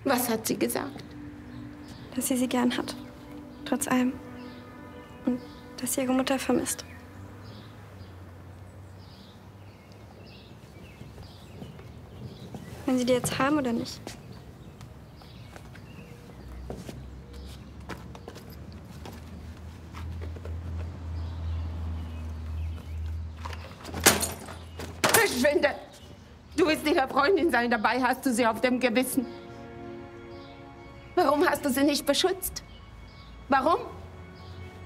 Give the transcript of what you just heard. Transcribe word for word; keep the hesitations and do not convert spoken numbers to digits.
Was hat sie gesagt? Dass sie sie gern hat. Trotz allem. Und dass sie ihre Mutter vermisst. Wollen Sie die jetzt haben oder nicht? Verschwinde! Du willst ihre Freundin sein, dabei hast du sie auf dem Gewissen. Warum hast du sie nicht beschützt? Warum?